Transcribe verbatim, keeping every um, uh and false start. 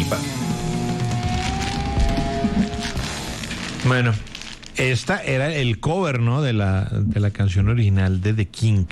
participa. Bueno, esta era el cover, ¿no? De la, de la canción original de The King.